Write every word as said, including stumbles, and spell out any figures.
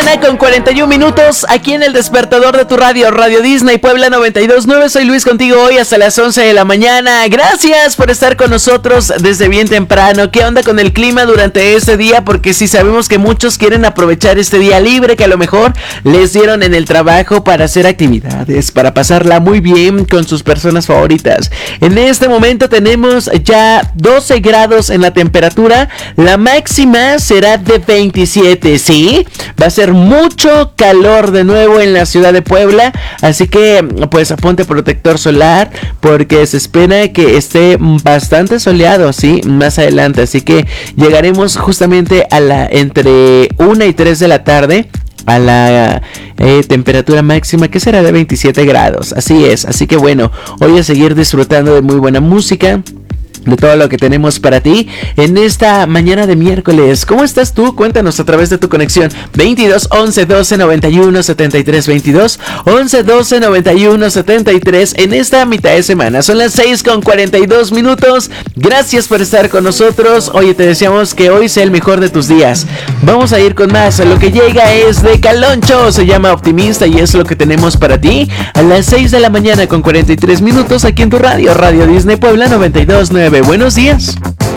mañana con cuarenta y un minutos aquí en el despertador de tu radio, Radio Disney Puebla noventa y dos punto nueve. Soy Luis contigo hoy hasta las once de la mañana. Gracias por estar con nosotros desde bien temprano. ¿Qué onda con el clima durante este día? Porque sí sabemos que muchos quieren aprovechar este día libre que a lo mejor les dieron en el trabajo para hacer actividades, para pasarla muy bien con sus personas favoritas. En este momento tenemos ya doce grados en la temperatura. La máxima será de veintisiete, ¿sí? Va a ser mucho calor de nuevo en la ciudad de Puebla, así que pues ponte protector solar porque se espera que esté bastante soleado, ¿sí? Más adelante, así que llegaremos justamente a la entre una y tres de la tarde a la eh, temperatura máxima que será de veintisiete grados, así es, así que bueno, hoy a seguir disfrutando de muy buena música, de todo lo que tenemos para ti en esta mañana de miércoles. ¿Cómo estás tú? Cuéntanos a través de tu conexión veintidós once doce noventa y uno setenta y tres, veintidós once doce noventa y uno setenta y tres en esta mitad de semana. Son las seis con cuarenta y dos minutos. Gracias por estar con nosotros. Oye, te deseamos que hoy sea el mejor de tus días. Vamos a ir con más. Lo que llega es de Caloncho, se llama Optimista y es lo que tenemos para ti a las seis de la mañana con cuarenta y tres minutos aquí en tu radio, Radio Disney Puebla noventa y dos punto nueve. Buenos días.